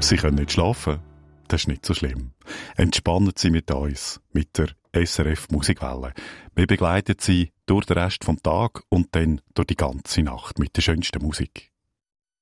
Sie können nicht schlafen? Das ist nicht so schlimm. Entspannen Sie mit uns, mit der SRF Musikwelle. Wir begleiten Sie durch den Rest vom Tag und dann durch die ganze Nacht mit der schönsten Musik.